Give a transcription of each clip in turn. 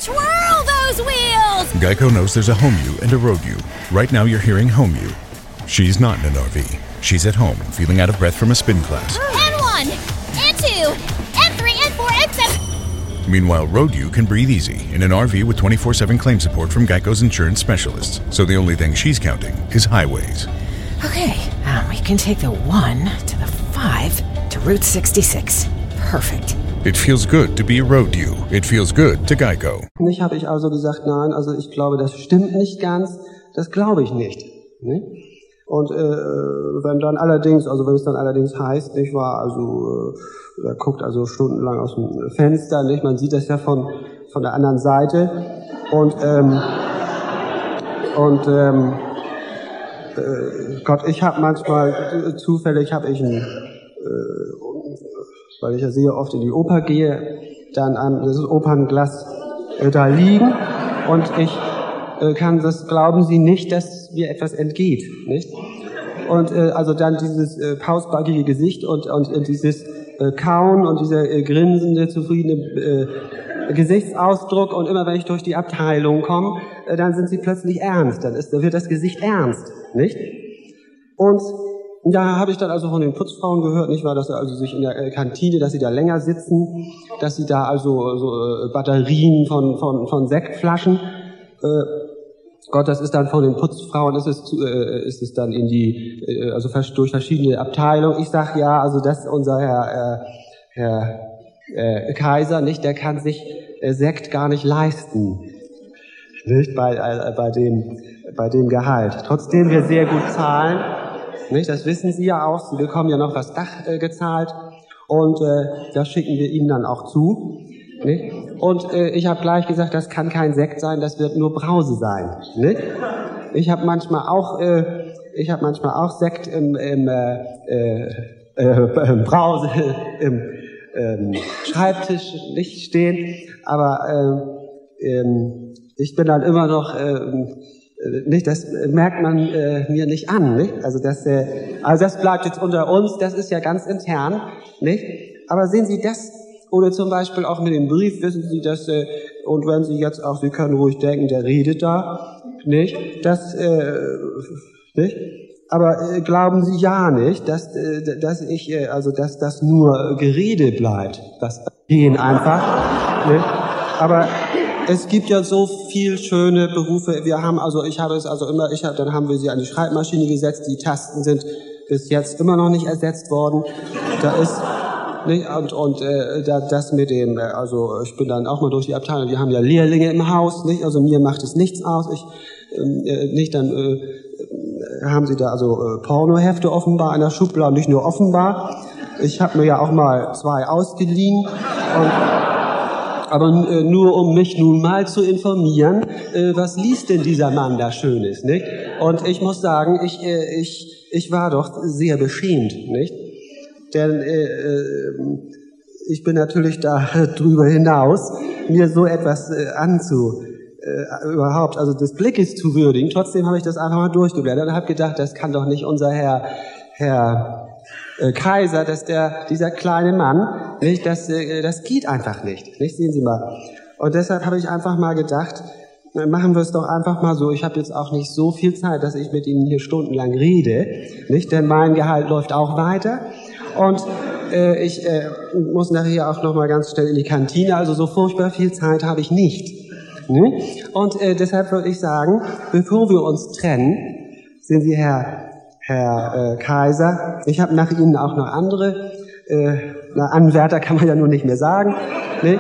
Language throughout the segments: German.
Twirl those wheels! Geico knows there's a home you and a road you. Right now you're hearing home you. She's not in an RV. She's at home, feeling out of breath from a spin class. N1, N2, N3, N4, N7. Meanwhile, road you can breathe easy in an RV with 24/7 claim support from Geico's insurance specialists. So the only thing she's counting is highways. Okay, we can take the 1 to the 5 to Route 66. Perfect. It feels good to be a road you. It feels good to Geico. Nicht habe ich also gesagt, nein, also ich glaube, das stimmt nicht ganz. Das glaube ich nicht. Ne? Und wenn es dann allerdings heißt, nicht wahr, also er guckt also stundenlang aus dem Fenster, nicht, man sieht das ja von der anderen Seite und Gott, ich habe manchmal zufällig weil ich ja sehr oft in die Oper gehe, dann das Opernglas da liegen und ich glauben Sie nicht, dass mir etwas entgeht, nicht? Und also dann dieses pausbackige Gesicht und dieses Kauen und dieser grinsende, zufriedene Gesichtsausdruck und immer wenn ich durch die Abteilung komme, dann sind sie plötzlich ernst, dann wird das Gesicht ernst, nicht? Und da habe ich dann also von den Putzfrauen gehört, nicht wahr, dass sie also sich in der Kantine, dass sie da länger sitzen, dass sie da also so Batterien von Sektflaschen, Gott, das ist dann von den Putzfrauen, ist es dann in die, also durch verschiedene Abteilungen. Ich sag ja, also das unser Herr Kaiser, nicht, der kann sich Sekt gar nicht leisten, nicht, bei dem Gehalt. Trotzdem wir sehr gut zahlen, nicht, das wissen Sie ja auch, Sie bekommen ja noch das Dach gezahlt und das schicken wir Ihnen dann auch zu. Nicht? Und ich habe gleich gesagt, das kann kein Sekt sein, das wird nur Brause sein. Nicht? Ich habe manchmal auch Sekt im Brause im Schreibtisch nicht stehen, aber ich bin dann immer noch nicht, das merkt man mir nicht an, nicht? Also das bleibt jetzt unter uns, das ist ja ganz intern, nicht? Aber sehen Sie das? Oder zum Beispiel auch mit dem Brief, wissen Sie, dass, und wenn Sie jetzt auch, Sie können ruhig denken, der redet da, nicht? Nicht? Aber glauben Sie ja nicht, dass das nur Gerede bleibt. Das gehen einfach, nicht? Aber es gibt ja so viel schöne Berufe. Dann haben wir sie an die Schreibmaschine gesetzt. Die Tasten sind bis jetzt immer noch nicht ersetzt worden. Da ist, nicht, das mit dem, also ich bin dann auch mal durch die Abteilung, die haben ja Lehrlinge im Haus, nicht, also mir macht es nichts aus, haben sie da also Pornohefte offenbar in der Schublade, nicht nur offenbar, ich habe mir ja auch mal 2 ausgeliehen, aber nur um mich nun mal zu informieren, was liest denn dieser Mann da Schönes, nicht? Und ich muss sagen, ich war doch sehr beschämt, nicht? Denn ich bin natürlich da drüber hinaus, mir so etwas überhaupt, also des Blickes zu würdigen. Trotzdem habe ich das einfach mal durchgeblättert und habe gedacht, das kann doch nicht unser Herr Kaiser, dass dieser kleine Mann, nicht, das geht einfach nicht. Sehen Sie mal. Und deshalb habe ich einfach mal gedacht, machen wir es doch einfach mal so. Ich habe jetzt auch nicht so viel Zeit, dass ich mit Ihnen hier stundenlang rede, nicht? Denn mein Gehalt läuft auch weiter. Und ich muss nachher auch noch mal ganz schnell in die Kantine, also so furchtbar viel Zeit habe ich nicht. Ne? Und deshalb würde ich sagen, bevor wir uns trennen, sehen Sie, Herr Kaiser, ich habe nach Ihnen auch noch andere, Anwärter kann man ja nur nicht mehr sagen, ne?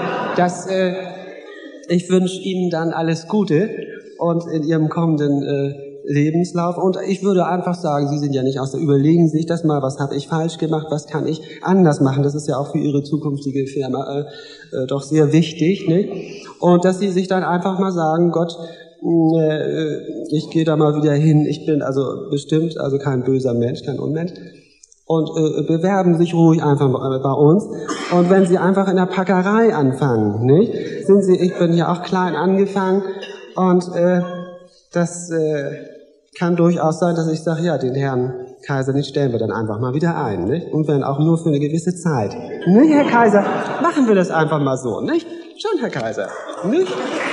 Ich wünsche Ihnen dann alles Gute und in Ihrem kommenden Lebenslauf. Und ich würde einfach sagen, Sie sind ja nicht überlegen Sie sich das mal, was habe ich falsch gemacht, was kann ich anders machen. Das ist ja auch für Ihre zukünftige Firma doch sehr wichtig. Ne? Und dass Sie sich dann einfach mal sagen, Gott, ich gehe da mal wieder hin, ich bin also bestimmt kein böser Mensch, kein Unmensch. Und bewerben sich ruhig einfach bei uns. Und wenn Sie einfach in der Packerei anfangen, nicht? Sind Sie, ich bin ja auch klein angefangen und das kann durchaus sein, dass ich sage, ja, den Herrn Kaiser, den stellen wir dann einfach mal wieder ein, nicht? Und wenn auch nur für eine gewisse Zeit. Ne, Herr Kaiser, machen wir das einfach mal so, nicht? Schon, Herr Kaiser, nicht?